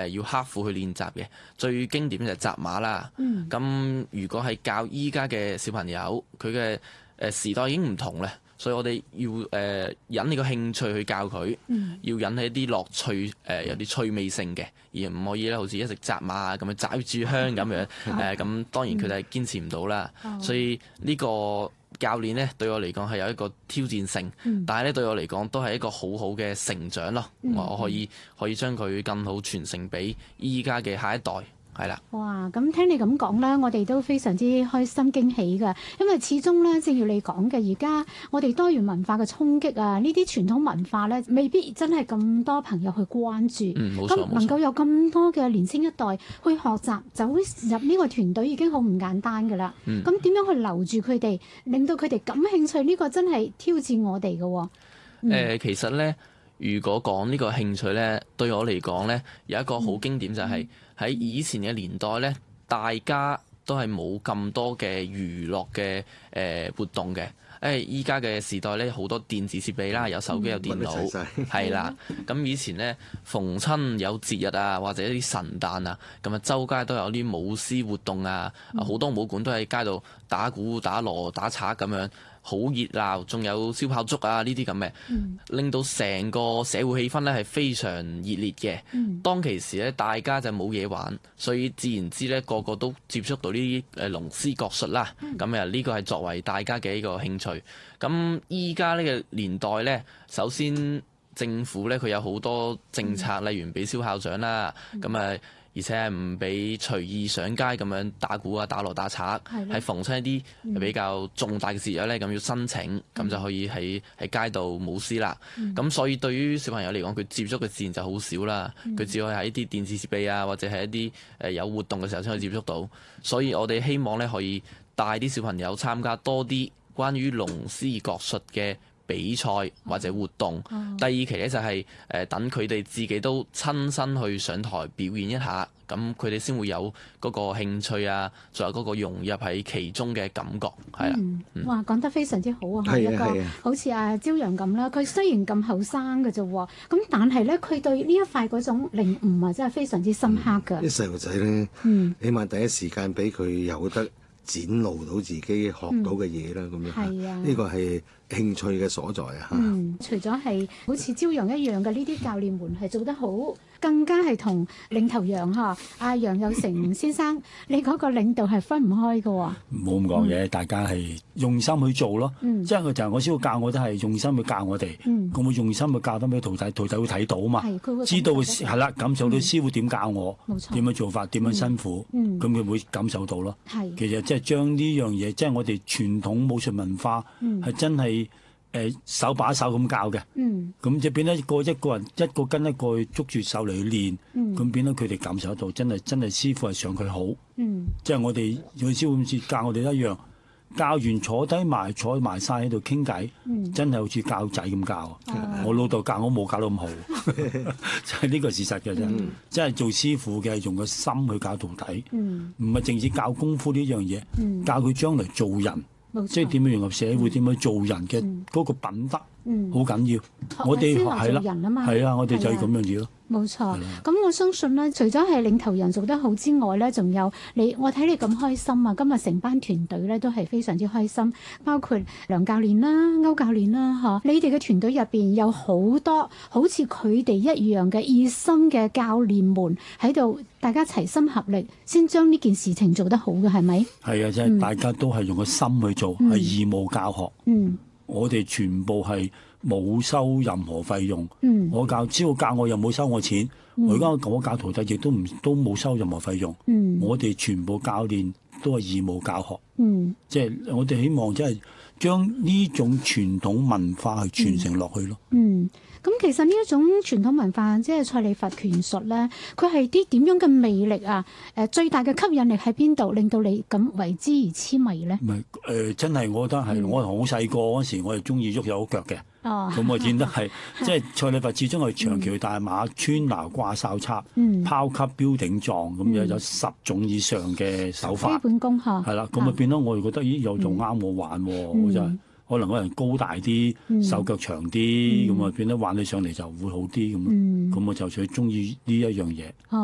要刻苦去練習嘅。最經典就係紮馬啦。咁如果係教依家嘅小朋友，佢嘅時代已經唔同啦。所以我哋要引你個興趣去教佢，要引起一啲樂趣，有啲趣味性嘅，而唔可以咧好似一直紮馬啊咁樣抓住香咁樣。咁當然佢哋係堅持唔到啦。所以呢個教練咧對我嚟講係有一個挑戰性，但係咧對我嚟講都係一個好好嘅成長咯。我可以將佢更好傳承俾依家嘅下一代。係啦， 哇！咁聽你咁講咧，我哋都非常之開心驚喜㗎，因為始終咧，正如你講嘅，而家我哋多元文化嘅衝擊啊，呢啲傳統文化咧，未必真係咁多朋友去關注。 冇錯， 咁能夠有咁多嘅年輕一代去學習，走入呢個團隊已經好唔簡單㗎啦。咁點樣去留住佢哋，令到佢哋感興趣？呢個真係挑戰我哋㗎。 其實咧，如果講呢個興趣咧，對我嚟講咧，有一個好經典就係喺以前嘅年代咧，大家都係冇咁多嘅娛樂嘅活動嘅。依家嘅時代咧，好多電子設備啦，有手機有電腦，係啦。咁以前咧，逢親有節日啊，或者一啲神誕啊，咁啊周街都有啲舞獅活動啊，好多舞館都喺街度打鼓、打鑼、打賊咁樣。好熱鬧，仲有燒炮竹啊呢啲咁嘅，令到成個社會氣氛咧係非常熱烈嘅。當其時咧，大家就冇嘢玩，所以自然之咧個個都接觸到呢啲龍獅國術啦。咁呢個係作為大家嘅一個興趣。咁依家呢個年代咧，首先政府咧佢有好多政策，例如俾燒炮仗啦，而且係唔俾隨意上街咁樣打鼓啊、打鑼打賊，係逢親一啲比較重大嘅節日咧，咁要申請，咁就可以喺街度舞獅啦。咁所以對於小朋友嚟講，佢接觸嘅自然就好少啦。佢只可以喺啲電子設備啊，或者係一啲有活動嘅時候先可以接觸到。所以我哋希望咧可以帶啲小朋友參加多啲關於龍獅國術嘅比賽或者活動。第二期咧就係等佢哋自己都親身去上台表演一下，咁佢哋先會有嗰個興趣啊，仲有嗰個融入喺其中嘅感覺，係啦。 哇，講得非常之好啊！係一個好似阿朝陽咁啦，佢雖然咁後生嘅啫喎，咁但係咧佢對呢一塊嗰種領悟啊，真係非常之深刻㗎。 啲細路仔咧，起碼第一時間俾佢有得展露到自己學到嘅嘢啦，咁樣呢個係興趣嘅所在啊！ 除咗係好似朝陽一樣嘅呢啲教練們係做得好，更加係同領頭羊阿楊有成先生，你嗰個領導係分唔開㗎喎。 冇咁講嘅，大家係用心去做咯。即係佢就係我師傅教我都係用心去教我哋，咁我用心去教翻俾徒弟，徒弟會睇到嘛，知道係啦，感受到師傅點教我，點樣做法，點樣辛苦，咁佢會感受到咯。其實即係將呢樣嘢，即係我哋傳統武術文化係真係手把手咁教嘅，咁即係變咗一個人一個跟一個捉住手嚟去練，咁變咗佢哋感受得到，真係師傅係想佢好，即係我哋師傅好似教我哋一樣，教完坐埋晒喺度傾偈，真係好似教仔咁教。我老豆教我冇教到咁好，就係呢個事實嘅啫。即係做師傅嘅用個心去教徒弟，唔係淨止教功夫呢樣嘢，教佢將來做人。即係點樣融入社會，點樣做人嘅嗰個品德，好緊要。我哋係啦，係啊，我哋就係咁樣嘢咯。 冇錯。咁我相信咧，除咗係領頭人做得好之外咧，仲有我睇你咁開心啊！今日成班團隊咧都係非常之開心，包括梁教練啦、歐教練啦，你哋嘅團隊入邊有好多好似佢哋一樣嘅熱心嘅教練們喺度，大家齊心合力，先將呢件事情做得好嘅，係咪？係啊，即係大家都係用個心去做，係義務教學。我哋全部係冇收任何費用。我只要教我又冇收我錢。我而家我教徒弟亦都冇收任何費用。我哋全部教練都係義務教學。即係我哋希望即係將呢種傳統文化去傳承落去咯。 咁其實呢一種傳統文化，即係蔡李佛拳術咧，佢係啲點樣嘅魅力啊？最大嘅吸引力喺邊度，令到你咁為之而痴迷咧？ 唔係真係我覺得係我好細個嗰時，我係中意喐右腳嘅。咁我見得係即係蔡李佛始終係長橋大馬、穿拿掛哨插、拋級標頂撞咁樣，有10種以上嘅手法。基本功係啦，咁啊變咗我哋覺得咦又仲啱我玩喎，真係。可能個人高大啲，手腳長啲，咁啊變得玩起上嚟就會好啲咁。咁我就最中意呢一樣嘢。